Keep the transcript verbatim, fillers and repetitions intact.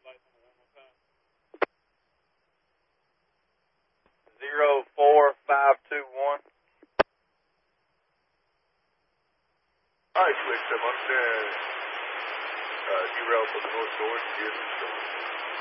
Zero four five two one. All right, Twix, I'm under uh, derail for the North Shore.